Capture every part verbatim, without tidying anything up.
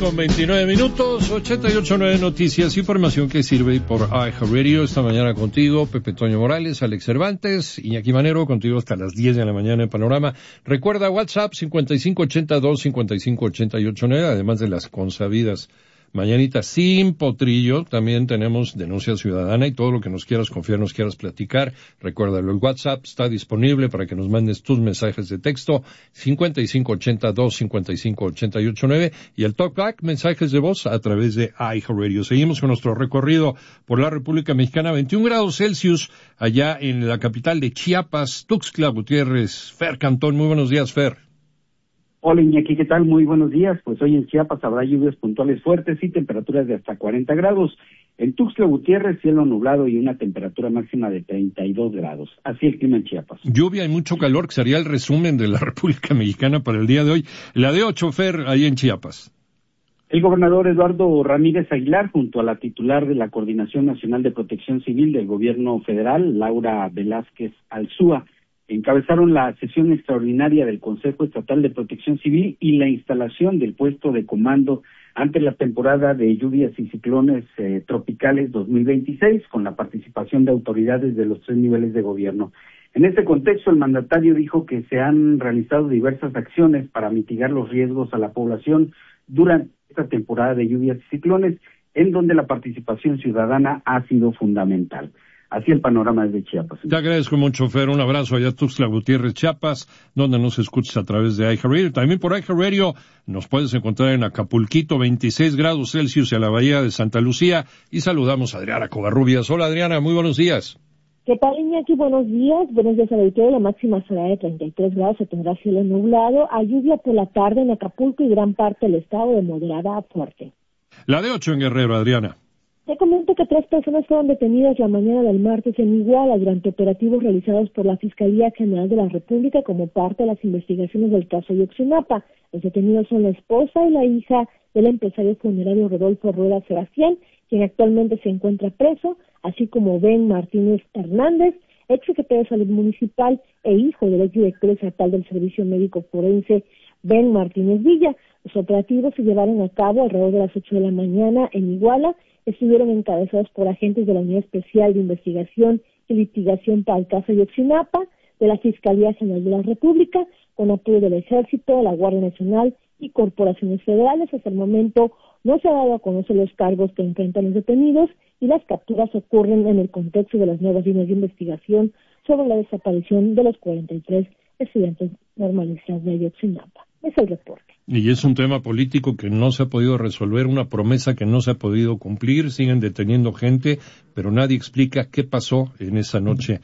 con veintinueve minutos, ochenta y ocho punto nueve Noticias, información que sirve por iHeartRadio. Esta mañana contigo, Pepe Toño Morales, Alex Cervantes, Iñaki Manero, contigo hasta las diez de la mañana en Panorama. Recuerda WhatsApp cincuenta y cinco ochenta y dos cincuenta y cinco ochenta y ocho nueve, además de las consabidas mañanitas sin potrillo. También tenemos denuncia ciudadana y todo lo que nos quieras confiar, nos quieras platicar. Recuérdalo, el WhatsApp está disponible para que nos mandes tus mensajes de texto, cincuenta y cinco ochenta y dos cincuenta y cinco ochenta y ocho nueve, y el TalkBack, mensajes de voz a través de iHeartRadio. Seguimos con nuestro recorrido por la República Mexicana. veintiún grados Celsius allá en la capital de Chiapas, Tuxtla Gutiérrez. Fer Cantón, muy buenos días, Fer. Hola Iñaki, ¿qué tal? Muy buenos días. Pues hoy en Chiapas habrá lluvias puntuales fuertes y temperaturas de hasta cuarenta grados. En Tuxtla Gutiérrez, cielo nublado y una temperatura máxima de treinta y dos grados. Así el clima en Chiapas. Lluvia y mucho calor, que sería el resumen de la República Mexicana para el día de hoy. La de ocho, Fer, ahí en Chiapas. El gobernador Eduardo Ramírez Aguilar, junto a la titular de la Coordinación Nacional de Protección Civil del Gobierno Federal, Laura Velázquez Alzúa, encabezaron la sesión extraordinaria del Consejo Estatal de Protección Civil y la instalación del puesto de comando ante la temporada de lluvias y ciclones eh, tropicales dos mil veintiséis, con la participación de autoridades de los tres niveles de gobierno. En este contexto, el mandatario dijo que se han realizado diversas acciones para mitigar los riesgos a la población durante esta temporada de lluvias y ciclones, en donde la participación ciudadana ha sido fundamental. Así el panorama desde Chiapas. Te agradezco mucho, Fer. Un abrazo allá a Tuxtla Gutiérrez, Chiapas, donde nos escuchas a través de iHeartRadio. También por iHeartRadio nos puedes encontrar en Acapulquito, veintiséis grados Celsius, en la bahía de Santa Lucía. Y saludamos a Adriana Covarrubias. Hola, Adriana, muy buenos días. ¿Qué tal, Iñaki? Buenos días. Buenos días, auditorio. La máxima será de treinta y tres grados, se tendrá cielo nublado, a lluvia por la tarde en Acapulco y gran parte del estado de moderada a fuerte. La de ocho en Guerrero, Adriana. Te comento que tres personas fueron detenidas la mañana del martes en Iguala durante operativos realizados por la Fiscalía General de la República como parte de las investigaciones del caso Ayotzinapa. Los detenidos son la esposa y la hija del empresario funerario Rodolfo Rueda Sebastián, quien actualmente se encuentra preso, así como Ben Martínez Hernández, ex secretario de Salud Municipal e hijo del exdirector estatal del Servicio Médico Forense, Ben Martínez Villa. Los operativos se llevaron a cabo alrededor de las ocho de la mañana en Iguala. Estuvieron encabezados por agentes de la Unidad Especial de Investigación y Litigación para el caso Ayotzinapa, de la Fiscalía General de la República, con apoyo del Ejército, la Guardia Nacional y corporaciones federales. Hasta el momento no se ha dado a conocer los cargos que enfrentan los detenidos y las capturas ocurren en el contexto de las nuevas líneas de investigación sobre la desaparición de los cuarenta y tres estudiantes normalistas de Ayotzinapa. Es el reporte. Y es un tema político que no se ha podido resolver, una promesa que no se ha podido cumplir, siguen deteniendo gente, pero nadie explica qué pasó en esa noche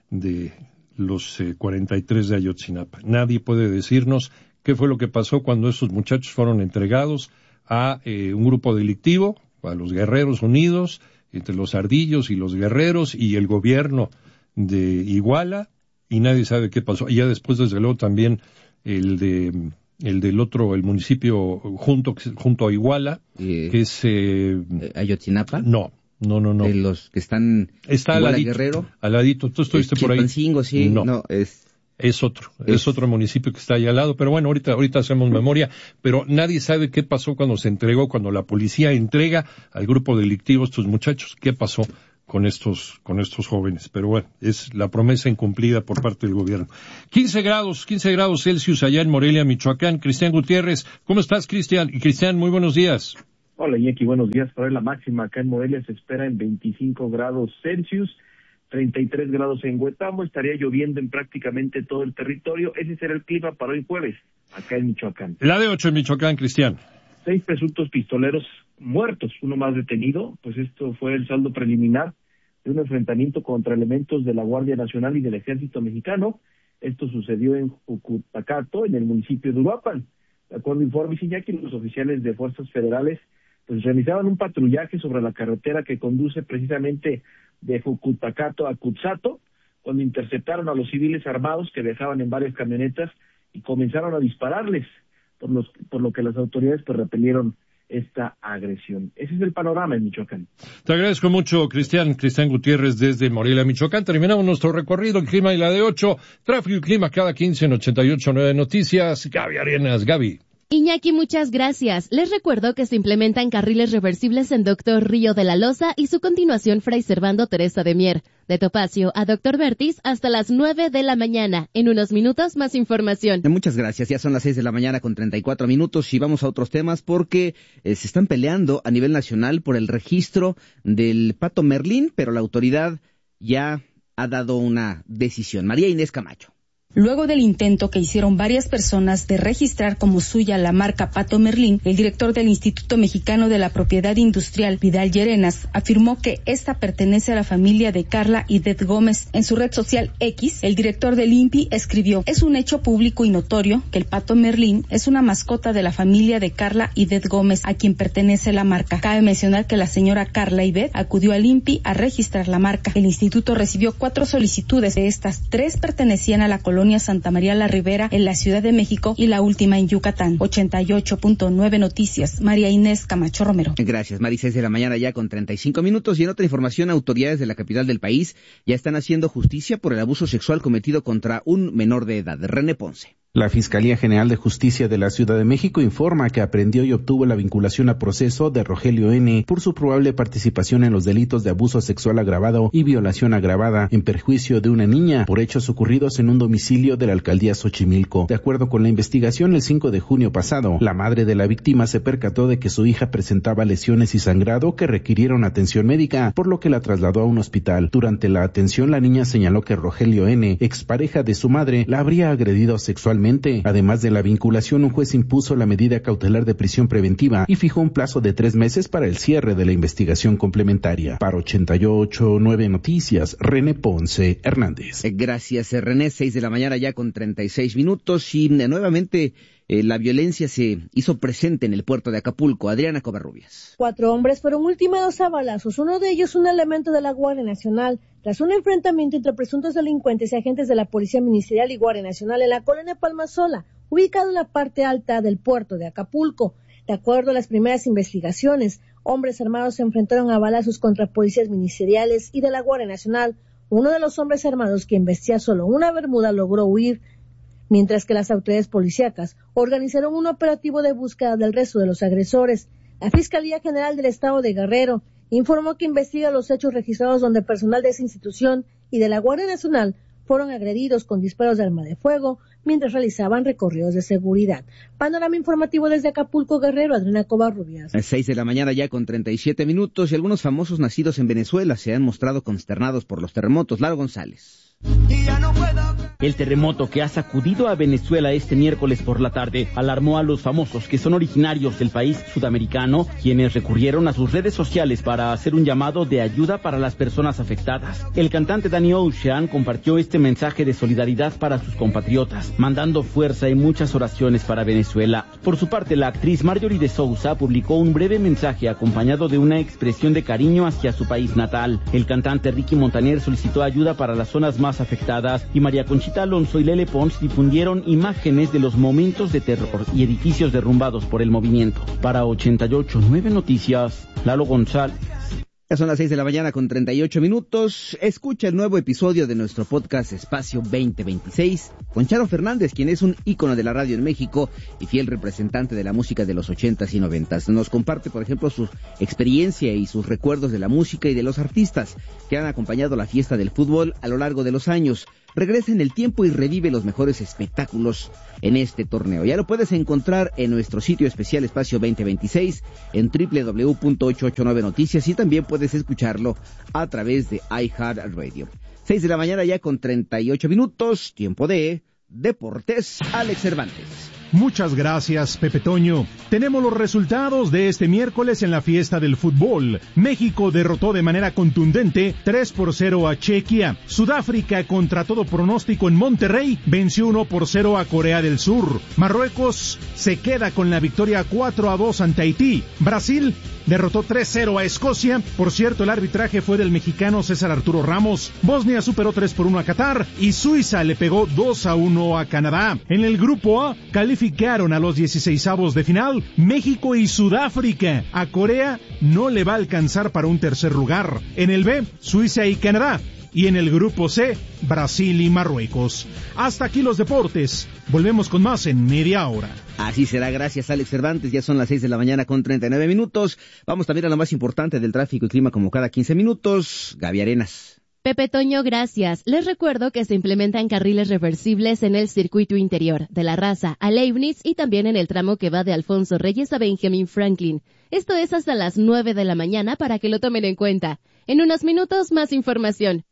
de los eh, cuarenta y tres de Ayotzinapa. Nadie puede decirnos qué fue lo que pasó cuando esos muchachos fueron entregados a eh, un grupo delictivo, a los Guerreros Unidos, entre los Ardillos y los Guerreros y el gobierno de Iguala, y nadie sabe qué pasó. Y ya después, desde luego, también el de... el del otro, el municipio junto junto a Iguala, eh, que es... Eh, ¿Ayotzinapa? No, no, no, no. De los que están... Está al ladito, Guerrero. Al ladito, ¿tú estuviste por ahí? Sí, no, no, es... Es otro, es, es otro municipio que está ahí al lado, pero bueno, ahorita, ahorita hacemos memoria, pero nadie sabe qué pasó cuando se entregó, cuando la policía entrega al grupo delictivo estos muchachos, qué pasó con estos, con estos jóvenes. Pero bueno, es la promesa incumplida por parte del gobierno. quince grados, quince grados Celsius allá en Morelia, Michoacán. Cristian Gutiérrez, ¿cómo estás, Cristian? Y Cristian, muy buenos días. Hola, Iñaki, buenos días. Para la máxima acá en Morelia se espera en veinticinco grados Celsius, treinta y tres grados en Huetamo. Estaría lloviendo en prácticamente todo el territorio. Ese será el clima para hoy jueves, acá en Michoacán. La de ocho en Michoacán, Cristian. Seis presuntos pistoleros muertos, uno más detenido. Pues esto fue el saldo preliminar de un enfrentamiento contra elementos de la Guardia Nacional y del Ejército Mexicano. Esto sucedió en Jucutacato, en el municipio de Uruapan. De acuerdo a informes, Iñaki, los oficiales de fuerzas federales pues realizaban un patrullaje sobre la carretera que conduce precisamente de Jucutacato a Cutzato, cuando interceptaron a los civiles armados que viajaban en varias camionetas y comenzaron a dispararles, por, los, por lo que las autoridades pues repelieron esta agresión. Ese es el panorama en Michoacán. Te agradezco mucho, Cristian. Cristian Gutiérrez desde Morelia, Michoacán. Terminamos nuestro recorrido, el clima y la de ocho. Tráfico y clima cada quince en ochenta y ocho punto nueve Noticias. Gaby Arenas, Gaby. Iñaki, muchas gracias. Les recuerdo que se implementan carriles reversibles en Doctor Río de la Loza y su continuación Fray Servando Teresa de Mier. De Topacio a Doctor Vertis hasta las nueve de la mañana. En unos minutos más información. Muchas gracias. Ya son las seis de la mañana con treinta y cuatro minutos y vamos a otros temas porque eh, se están peleando a nivel nacional por el registro del Pato Merlín, pero la autoridad ya ha dado una decisión. María Inés Camacho. Luego del intento que hicieron varias personas de registrar como suya la marca Pato Merlín, el director del Instituto Mexicano de la Propiedad Industrial, Vidal Llerenas, afirmó que esta pertenece a la familia de Carla Idet Gómez. En su red social X, el director del I N P I escribió: es un hecho público y notorio que el Pato Merlín es una mascota de la familia de Carla Idet Gómez, a quien pertenece la marca. Cabe mencionar que la señora Carla Idet acudió al I N P I a registrar la marca. El instituto recibió cuatro solicitudes. De estas, tres pertenecían a la colonia Santa María la Ribera en la Ciudad de México y la última en Yucatán. ochenta y ocho punto nueve Noticias, María Inés Camacho Romero. Gracias, Mari. Seis de la mañana ya con treinta y cinco minutos. Y en otra información, autoridades de la capital del país ya están haciendo justicia por el abuso sexual cometido contra un menor de edad. René Ponce. La Fiscalía General de Justicia de la Ciudad de México informa que aprehendió y obtuvo la vinculación a proceso de Rogelio N. por su probable participación en los delitos de abuso sexual agravado y violación agravada en perjuicio de una niña por hechos ocurridos en un domicilio de la alcaldía Xochimilco. De acuerdo con la investigación, el cinco de junio pasado, la madre de la víctima se percató de que su hija presentaba lesiones y sangrado que requirieron atención médica, por lo que la trasladó a un hospital. Durante la atención, la niña señaló que Rogelio N., expareja de su madre, la habría agredido sexualmente. Además de la vinculación, un juez impuso la medida cautelar de prisión preventiva y fijó un plazo de tres meses para el cierre de la investigación complementaria. Para ochenta y ocho punto nueve Noticias, René Ponce Hernández. Gracias, René. Seis de la mañana ya con treinta y seis minutos y nuevamente eh, la violencia se hizo presente en el puerto de Acapulco. Adriana Covarrubias. Cuatro hombres fueron ultimados a balazos, uno de ellos un elemento de la Guardia Nacional, tras un enfrentamiento entre presuntos delincuentes y agentes de la Policía Ministerial y Guardia Nacional en la colonia Palmasola, ubicado en la parte alta del puerto de Acapulco. De acuerdo a las primeras investigaciones, hombres armados se enfrentaron a balazos contra policías ministeriales y de la Guardia Nacional. Uno de los hombres armados, quien vestía solo una bermuda, logró huir, mientras que las autoridades policíacas organizaron un operativo de búsqueda del resto de los agresores. La Fiscalía General del Estado de Guerrero informó que investiga los hechos registrados donde personal de esa institución y de la Guardia Nacional fueron agredidos con disparos de arma de fuego mientras realizaban recorridos de seguridad. Panorama informativo desde Acapulco, Guerrero, Adriana Covarrubias. A seis de la mañana ya con treinta y siete minutos y algunos famosos nacidos en Venezuela se han mostrado consternados por los terremotos. Lalo González. El terremoto que ha sacudido a Venezuela este miércoles por la tarde alarmó a los famosos que son originarios del país sudamericano, quienes recurrieron a sus redes sociales para hacer un llamado de ayuda para las personas afectadas. El cantante Danny Ocean compartió este mensaje de solidaridad para sus compatriotas, mandando fuerza y muchas oraciones para Venezuela. Por su parte, la actriz Marjorie de Sousa publicó un breve mensaje acompañado de una expresión de cariño hacia su país natal. El cantante Ricky Montaner solicitó ayuda para las zonas más afectadas y María Conchita Alonso y Lele Pons difundieron imágenes de los momentos de terror y edificios derrumbados por el movimiento. Para ochenta y ocho punto nueve Noticias, Lalo González. Ya son las seis de la mañana con treinta y ocho minutos. Escucha el nuevo episodio de nuestro podcast Espacio veinte veintiséis con Charo Fernández, quien es un ícono de la radio en México y fiel representante de la música de los ochentas y noventas. Nos comparte, por ejemplo, su experiencia y sus recuerdos de la música y de los artistas que han acompañado la fiesta del fútbol a lo largo de los años. Regresa en el tiempo y revive los mejores espectáculos en este torneo. Ya lo puedes encontrar en nuestro sitio especial Espacio veinte veintiséis en doble u doble u doble u punto ochocientos ochenta y nueve Noticias y también puedes escucharlo a través de iHeartRadio. Seis de la mañana ya con treinta y ocho minutos, tiempo de Deportes. Alex Cervantes. Muchas gracias, Pepe Toño. Tenemos los resultados de este miércoles en la fiesta del fútbol. México derrotó de manera contundente tres por cero a Chequia. Sudáfrica, contra todo pronóstico en Monterrey, venció uno por cero a Corea del Sur. Marruecos se queda con la victoria cuatro a dos ante Haití. Brasil derrotó tres cero a Escocia. Por cierto, el arbitraje fue del mexicano César Arturo Ramos. Bosnia superó tres por uno a Qatar y Suiza le pegó dos a uno a Canadá. En el grupo A, calificaron a los dieciseisavos de final México y Sudáfrica. A Corea no le va a alcanzar para un tercer lugar. En el B, Suiza y Canadá y en el grupo C, Brasil y Marruecos. Hasta aquí los deportes. Volvemos con más en media hora. Así será, gracias Alex Cervantes. Ya son las seis de la mañana con treinta y nueve minutos. Vamos también a lo más importante del tráfico y clima como cada quince minutos. Gaby Arenas. Pepe Toño, gracias. Les recuerdo que se implementan carriles reversibles en el circuito interior, de La Raza a Leibniz y también en el tramo que va de Alfonso Reyes a Benjamin Franklin. Esto es hasta las nueve de la mañana para que lo tomen en cuenta. En unos minutos, más información.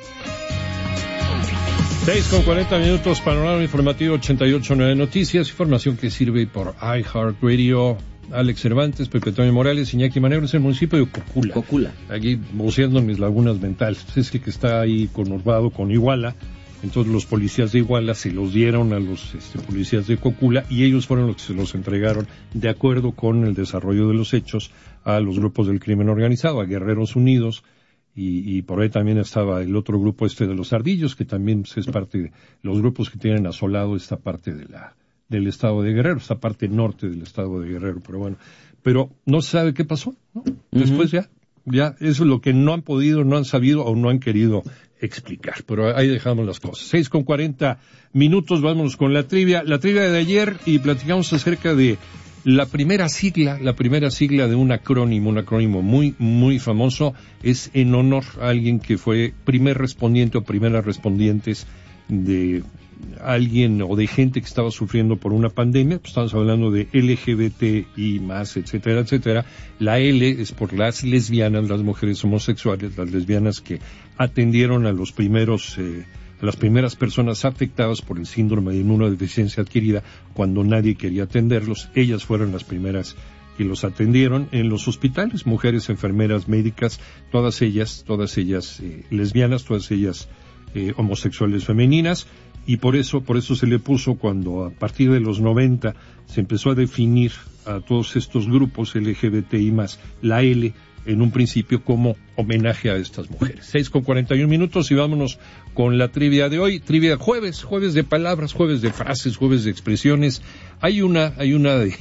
seis con cuarenta minutos, panorama informativo ochenta y ocho punto nueve Noticias, información que sirve por iHeartRadio. Alex Cervantes, Pepe Toño Morales, Iñaki Manero, es el municipio de Cocula. Cocula. Aquí buceando en mis lagunas mentales. Es el que está ahí conurbado con Iguala. Entonces los policías de Iguala se los dieron a los este, policías de Cocula y ellos fueron los que se los entregaron de acuerdo con el desarrollo de los hechos a los grupos del crimen organizado, a Guerreros Unidos. Y, y por ahí también estaba el otro grupo este de los Ardillos, que también pues, es parte de los grupos que tienen asolado esta parte de la del estado de Guerrero, esta parte norte del estado de Guerrero, pero bueno, pero no se sabe qué pasó, ¿no? Uh-huh. Después ya, ya, eso es lo que no han podido, no han sabido o no han querido explicar, pero ahí dejamos las cosas. seis con cuarenta minutos, vámonos con la trivia, la trivia de ayer y platicamos acerca de la primera sigla, la primera sigla de un acrónimo, un acrónimo muy, muy famoso, es en honor a alguien que fue primer respondiente o primeras respondientes de alguien o de gente que estaba sufriendo por una pandemia, pues estamos hablando de L G B T I más, etcétera, etcétera. La L es por las lesbianas, las mujeres homosexuales, las lesbianas que atendieron a los primeros, eh, a las primeras personas afectadas por el síndrome de inmunodeficiencia adquirida cuando nadie quería atenderlos. Ellas fueron las primeras que los atendieron en los hospitales, mujeres, enfermeras, médicas, todas ellas, todas ellas eh, lesbianas, todas ellas eh, homosexuales femeninas. Y por eso, por eso se le puso cuando a partir de los noventa se empezó a definir a todos estos grupos L G B T I más, la L en un principio como homenaje a estas mujeres. seis con cuarenta y un minutos y vámonos con la trivia de hoy. Trivia jueves, jueves de palabras, jueves de frases, jueves de expresiones. Hay una, hay una de,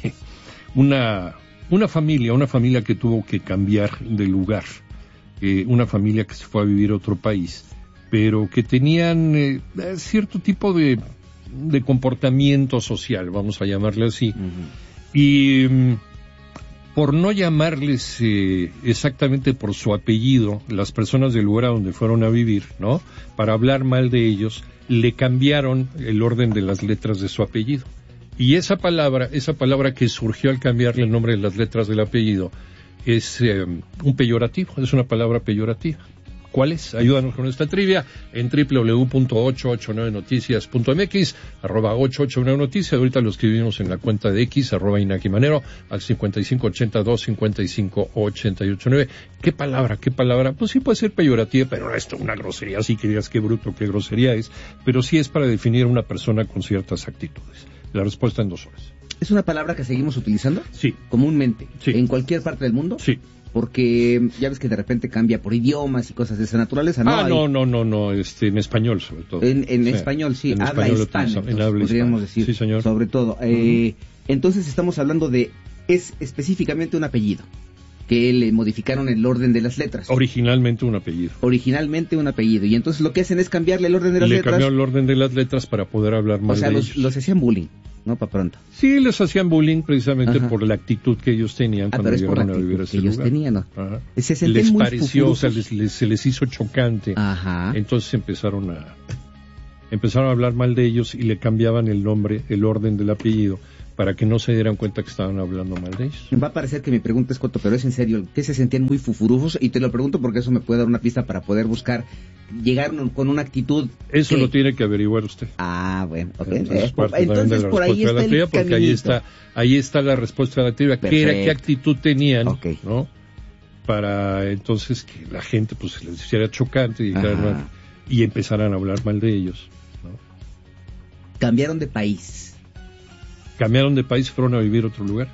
una, una familia, una familia que tuvo que cambiar de lugar. Eh, una familia que se fue a vivir a otro país, pero que tenían eh, cierto tipo de, de comportamiento social, vamos a llamarle así. Uh-huh. Y um, por no llamarles eh, exactamente por su apellido, las personas del lugar a donde fueron a vivir, ¿no? Para hablar mal de ellos, le cambiaron el orden de las letras de su apellido. Y esa palabra, esa palabra que surgió al cambiarle el nombre de las letras del apellido, es eh, un peyorativo, es una palabra peyorativa. ¿Cuál es? Ayúdanos con esta trivia en doble u doble u doble u punto ochocientos ochenta y nueve noticias punto m x, arroba ochocientos ochenta y nueve noticias. Ahorita lo escribimos en la cuenta de X, arroba Iñaki Manero, al cincuenta y cinco ochenta y dos cincuenta y cinco ochenta y ocho nueve. ¿Qué palabra? ¿Qué palabra? Pues sí puede ser peyorativa, pero no es una grosería. Sí que digas qué bruto, qué grosería es, pero sí es para definir a una persona con ciertas actitudes. La respuesta en dos horas. ¿Es una palabra que seguimos utilizando? Sí. Comúnmente. Sí. ¿En cualquier parte del mundo? Sí. Porque ya ves que de repente cambia por idiomas y cosas de esa naturaleza, ¿no? Ah, Hay... no, no, no, no, este, en español sobre todo. En, en sí. español, sí, en habla español hispana, en entonces, habla podríamos hispana. decir, sí, señor. sobre todo. Eh, uh-huh. Entonces estamos hablando de, es específicamente un apellido, que le modificaron el orden de las letras. Originalmente un apellido. Originalmente un apellido, y entonces lo que hacen es cambiarle el orden de las le letras. Le cambió el orden de las letras para poder hablar mal o sea, de los, ellos. los hacían bullying. No, para pronto. Sí, les hacían bullying precisamente Ajá. por la actitud que ellos tenían ah, cuando llegaron a vivir a ese que ellos lugar. Tenían, ¿no? Ajá. Se les muy pareció, o sea, les, les, se les hizo chocante. Ajá. Entonces empezaron a empezaron a hablar mal de ellos y le cambiaban el nombre, el orden del apellido, para que no se dieran cuenta que estaban hablando mal de ellos. Va a parecer que mi pregunta es coto, pero es en serio, que se sentían muy fufurufos, y te lo pregunto porque eso me puede dar una pista para poder buscar, llegar con una actitud... Eso que... lo tiene que averiguar usted. Ah, bueno, ok. Entonces, eh, entonces por ahí está el trivia, porque ahí está, ahí está la respuesta de la trivia, qué era, qué actitud tenían, okay. ¿no? Para entonces que la gente pues les hiciera chocante y, dijeran, y empezaran a hablar mal de ellos, ¿no? Cambiaron de país. Cambiaron de país, fueron a vivir a otro lugar.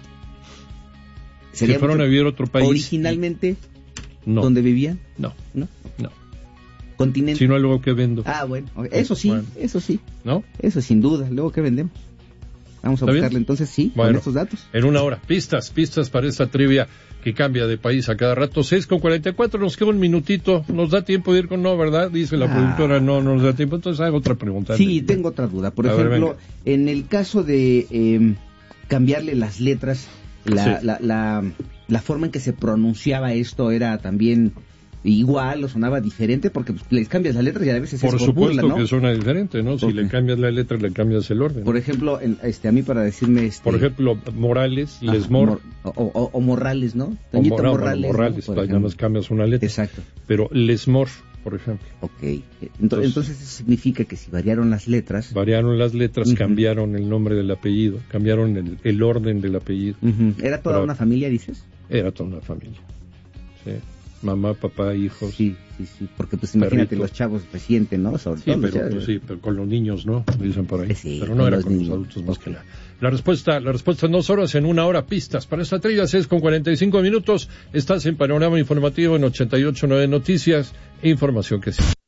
¿Se fueron a vivir a otro país? ¿Originalmente? Y... No. ¿Dónde vivían? No. ¿No? No. ¿Continente? Si no, luego que vendo. Ah, bueno. Eso sí, bueno. eso sí. ¿No? Eso sin duda. Luego que vendemos. Vamos a buscarle bien? Entonces, sí, bueno, con estos datos. En una hora. Pistas, pistas para esta trivia que cambia de país a cada rato. seis con cuarenta y cuatro, nos queda un minutito. Nos da tiempo de ir con no, ¿verdad? Dice la ah. productora, no, no nos da tiempo. Entonces hago otra pregunta. Sí, tengo otra duda. Por a ejemplo, ver, en el caso de eh, cambiarle las letras, la, sí. la, la, la forma en que se pronunciaba esto era también igual o sonaba diferente, porque pues, les cambias la letra y a veces por es por supuesto burla, ¿no? Que suena diferente, ¿no? Si okay. le cambias la letra, le cambias el orden. Por ejemplo, en, este, a mí para decirme... Este... Por ejemplo, Morales, ah, Lesmor. Mor, o, o, o Morales, ¿no? O Mor Morales, Morales, ¿no? Ya nos cambias una letra. Exacto. Pero Lesmor, por ejemplo. Ok. Entonces, entonces, entonces eso significa que si variaron las letras... Variaron las letras, uh-huh. cambiaron el nombre del apellido, cambiaron el, el orden del apellido. Uh-huh. ¿Era toda Pero, una familia, dices? Era toda una familia, sí. Mamá, papá, hijos. Sí, sí, sí, porque pues imagínate perrito. Los chavos recientes, ¿no? Sobre sí, todo, pero, pues, sí, pero con los niños, ¿no? Dicen por ahí. Sí, pero no era con niños. Los adultos más que nada. La respuesta, la respuesta en dos horas, en una hora pistas. Para esta trivia, seis con cuarenta y cinco minutos. Estás en Panorama Informativo en ochenta y ocho punto nueve Noticias e Información que sí.